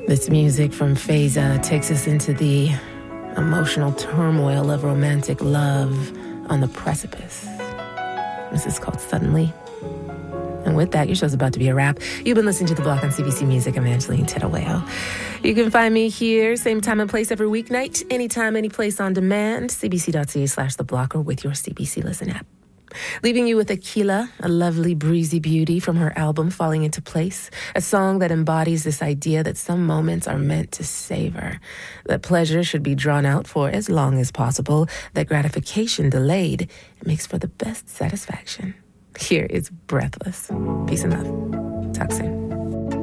This music from Feza takes us into the emotional turmoil of romantic love on the precipice. This is called Suddenly. And with that, your show's about to be a wrap. You've been listening to The Block on CBC Music. I'm Angeline Tedaweo. You can find me here, same time and place every weeknight, anytime, any place on demand, cbc.ca/The Block or with your CBC Listen app. Leaving you with Aquila, a lovely breezy beauty from her album Falling Into Place, a song that embodies this idea that some moments are meant to savor, that pleasure should be drawn out for as long as possible, that gratification delayed makes for the best satisfaction. Here is Breathless. Peace and love. Talk soon.